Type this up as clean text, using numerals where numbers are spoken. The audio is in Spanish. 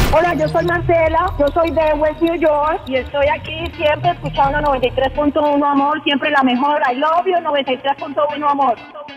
Hola, yo soy Marcela, yo soy de West New York y estoy aquí siempre escuchando 93.1 Amor, siempre la mejor. I love you, 93.1 Amor.